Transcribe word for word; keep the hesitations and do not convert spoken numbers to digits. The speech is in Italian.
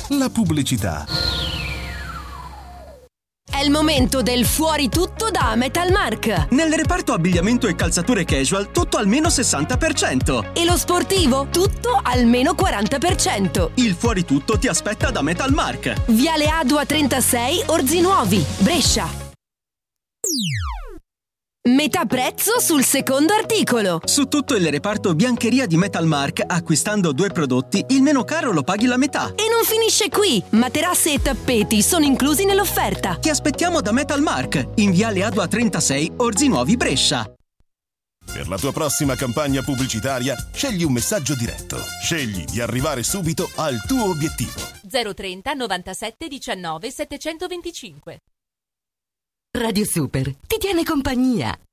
la pubblicità. È il momento del fuori tutto da Metalmark. Nel reparto abbigliamento e calzature casual tutto almeno sessanta per cento. E lo sportivo tutto almeno quaranta per cento. Il fuori tutto ti aspetta da Metalmark. Viale Adua trentasei, Orzinuovi, Brescia. Metà prezzo sul secondo articolo. Su tutto il reparto biancheria di Metalmark, acquistando due prodotti, il meno caro lo paghi la metà. E non finisce qui. Materasse e tappeti sono inclusi nell'offerta. Ti aspettiamo da Metalmark, in Viale Adua trentasei, Orzinuovi, Brescia. Per la tua prossima campagna pubblicitaria, scegli un messaggio diretto. Scegli di arrivare subito al tuo obiettivo. zero trenta novantasette diciannove settecentoventicinque. Radio Super ti tiene compagnia.